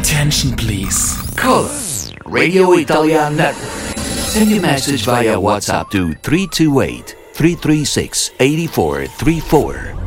Attention please. Call us, Radio Italian Network. Send your message via WhatsApp to 328-336-8434